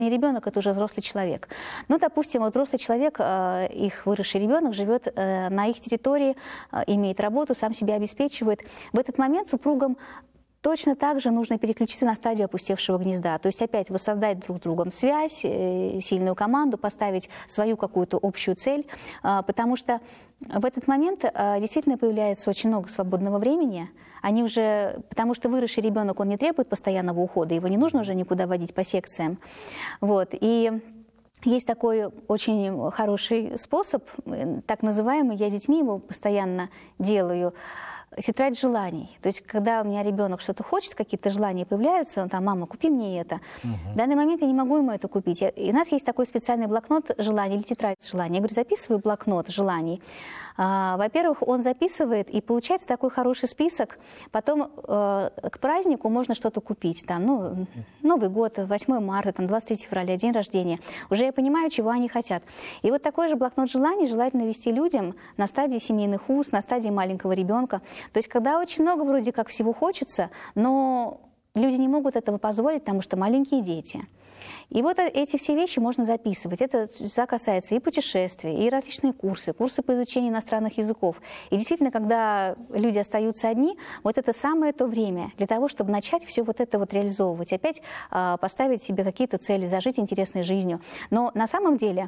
не ребенок, это уже взрослый человек. Ну, допустим, вот взрослый человек, их выросший ребенок живет на их территории, имеет работу, сам себя обеспечивает. В этот момент супругам точно так же нужно переключиться на стадию опустевшего гнезда. То есть опять воссоздать друг с другом связь, сильную команду, поставить свою какую-то общую цель, потому что в этот момент действительно появляется очень много свободного времени. Они уже, потому что выросший ребенок, он не требует постоянного ухода, его не нужно уже никуда водить по секциям. Вот. И есть такой очень хороший способ, так называемый, я с детьми его постоянно делаю, тетрадь желаний. То есть, когда у меня ребенок что-то хочет, какие-то желания появляются, он там: мама, купи мне это. В данный момент я не могу ему это купить. И у нас есть такой специальный блокнот желаний или тетрадь желаний. Я говорю: записывай блокнот желаний. Во-первых, он записывает, и получается такой хороший список. Потом к празднику можно что-то купить. Там, ну, Новый год, 8 марта, там, 23 февраля, день рождения. Уже я понимаю, чего они хотят. И вот такой же блокнот желаний желательно вести людям на стадии семейных уз, на стадии маленького ребенка. То есть, когда очень много вроде как всего хочется, но люди не могут этого позволить, потому что маленькие дети. И вот эти все вещи можно записывать. Это касается и путешествий, и различные курсы, курсы по изучению иностранных языков. И действительно, когда люди остаются одни, вот это самое то время для того, чтобы начать все вот это вот реализовывать. Опять поставить себе какие-то цели, зажить интересной жизнью. Но на самом деле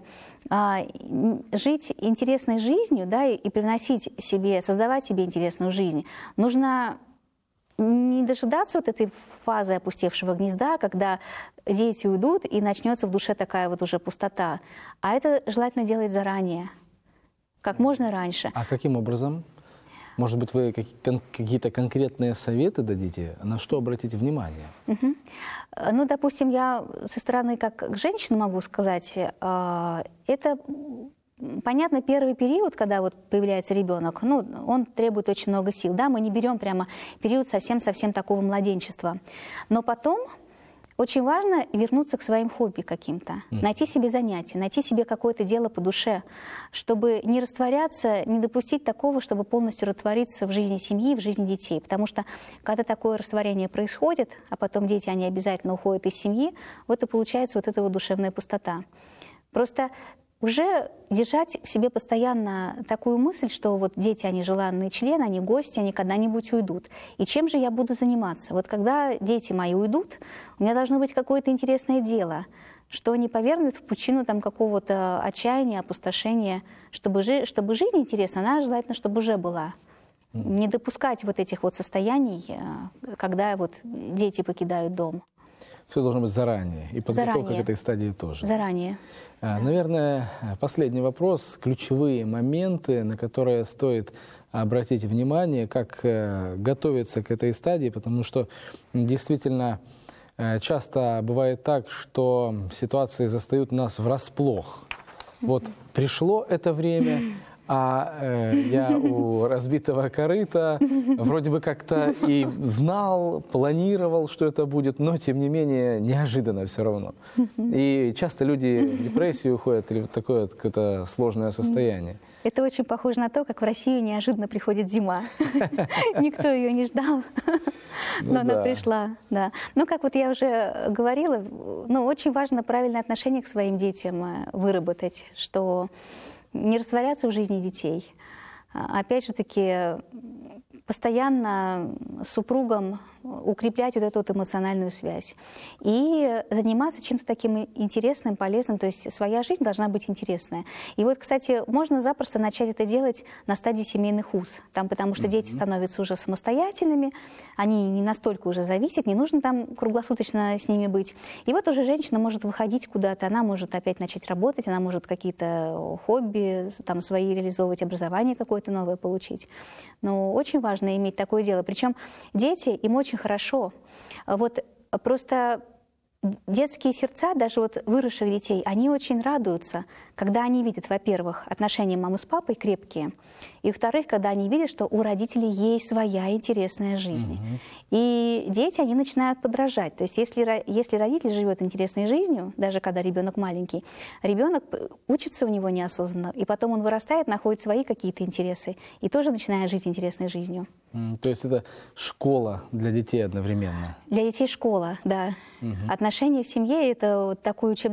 жить интересной жизнью, да, и привносить себе, создавать себе интересную жизнь, нужно не дожидаться вот этой фазы опустевшего гнезда, когда дети уйдут и начнется в душе такая вот уже пустота. А это желательно делать заранее, как можно раньше. А каким образом? Может быть, вы какие-то конкретные советы дадите, на что обратить внимание? Ну, допустим, я со стороны как женщина могу сказать, это... Понятно, первый период, когда вот появляется ребенок, ну, он требует очень много сил. Да? Мы не берем прямо период совсем-совсем такого младенчества. Но потом очень важно вернуться к своим хобби каким-то, найти себе занятия, найти себе какое-то дело по душе, чтобы не растворяться, не допустить такого, чтобы полностью раствориться в жизни семьи, в жизни детей. Потому что когда такое растворение происходит, а потом дети, они обязательно уходят из семьи, вот и получается вот эта вот душевная пустота. Просто уже держать в себе постоянно такую мысль, что вот дети, они желанные члены, они гости, они когда-нибудь уйдут. И чем же я буду заниматься? Вот когда дети мои уйдут, у меня должно быть какое-то интересное дело, что не повернет в пучину там какого-то отчаяния, опустошения, чтобы жизнь интересная, она желательно, чтобы уже была. Не допускать вот этих вот состояний, когда вот дети покидают дом. Все должно быть заранее, и подготовка к этой стадии тоже. Заранее. Наверное, последний вопрос. Ключевые моменты, на которые стоит обратить внимание, как готовиться к этой стадии, потому что действительно часто бывает так, что ситуации застают нас врасплох. Вот пришло это время, а я у разбитого корыта вроде бы как-то и знал, планировал, что это будет, но тем не менее неожиданно все равно. И часто люди в депрессию уходят или в такое вот какое-то сложное состояние. Это очень похоже на то, как в Россию неожиданно приходит зима. Никто ее не ждал, но она пришла. Ну, как вот я уже говорила, очень важно правильное отношение к своим детям выработать, что не растворяться в жизни детей. Опять же таки, постоянно с супругом укреплять вот эту вот эмоциональную связь. И заниматься чем-то таким интересным, полезным. То есть своя жизнь должна быть интересная. И вот, кстати, можно запросто начать это делать на стадии семейных уз. Там, потому что дети становятся уже самостоятельными, они не настолько уже зависят, не нужно там круглосуточно с ними быть. И вот уже женщина может выходить куда-то, она может опять начать работать, она может какие-то хобби там свои реализовывать, образование какое-то новое получить. Но очень важно иметь такое дело. Причем дети, им очень хорошо. Вот просто детские сердца, даже вот выросших детей, они очень радуются, когда они видят, во-первых, отношения мамы с папой крепкие, и, во-вторых, когда они видят, что у родителей есть своя интересная жизнь. И дети, они начинают подражать. То есть если родитель живет интересной жизнью, даже когда ребенок маленький, ребенок учится у него неосознанно, и потом он вырастает, находит свои какие-то интересы, и тоже начинает жить интересной жизнью. То есть это школа для детей одновременно? Для детей школа, да. Отношения в семье – это вот такой учебный